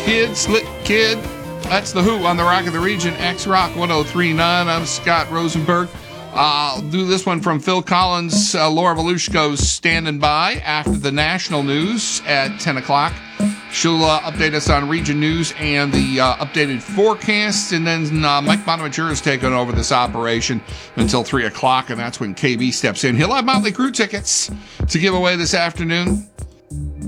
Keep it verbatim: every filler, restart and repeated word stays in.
Kid, Slick Kid. That's The Who on the Rock of the Region, X-Rock one oh three point nine. I'm Scott Rosenberg. Uh, I'll do this one from Phil Collins. Uh, Laura Volushko's standing by after the national news at ten o'clock. She'll uh, update us on region news and the uh, updated forecast. And then uh, Mike Bonaventura is taking over this operation until three o'clock, and that's when K B steps in. He'll have Motley Crue tickets to give away this afternoon.